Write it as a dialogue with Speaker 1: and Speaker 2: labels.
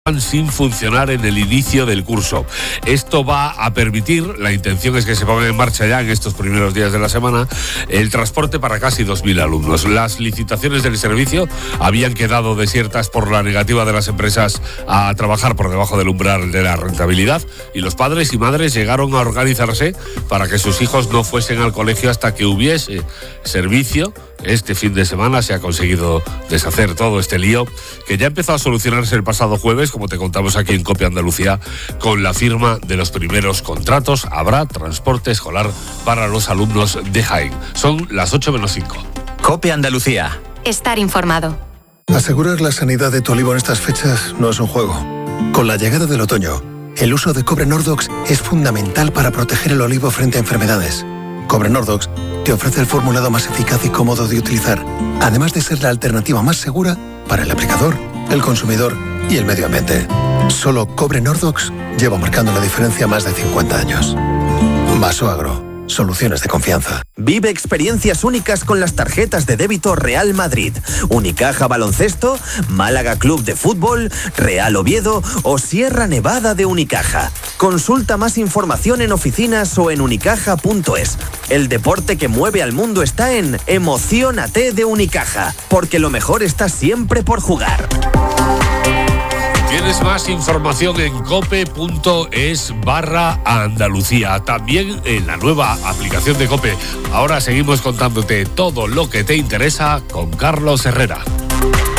Speaker 1: sin funcionar en el inicio del curso. Esto va a permitir, la intención es que se ponga en marcha ya en estos primeros días de la semana, el transporte para casi 2.000 alumnos. Las licitaciones del servicio habían quedado desiertas por la negativa de las empresas a trabajar por debajo del umbral de la rentabilidad, y los padres y madres llegaron a organizarse para que sus hijos no fuesen al colegio hasta que hubiese servicio. Este fin de semana se ha conseguido deshacer todo este lío, que ya empezó a solucionarse el pasado jueves, como te contamos aquí en COPE Andalucía, con la firma de los primeros contratos. Habrá transporte escolar para los alumnos de Jaén. Son las 8:05.
Speaker 2: COPE Andalucía.
Speaker 3: Estar informado.
Speaker 4: Asegurar la sanidad de tu olivo en estas fechas no es un juego. Con la llegada del otoño, el uso de cobre Nordox es fundamental para proteger el olivo frente a enfermedades. Cobre Nordox te ofrece el formulado más eficaz y cómodo de utilizar, además de ser la alternativa más segura para el aplicador, el consumidor y el medio ambiente. Solo Cobre Nordox lleva marcando la diferencia más de 50 años. Vasoagro. Soluciones de confianza.
Speaker 2: Vive experiencias únicas con las tarjetas de débito Real Madrid, Unicaja Baloncesto, Málaga Club de Fútbol, Real Oviedo o Sierra Nevada de Unicaja. Consulta más información en oficinas o en unicaja.es. El deporte que mueve al mundo está en Emociónate de Unicaja, porque lo mejor está siempre por jugar.
Speaker 1: Tienes más información en cope.es/Andalucía. También en la nueva aplicación de COPE. Ahora seguimos contándote todo lo que te interesa con Carlos Herrera.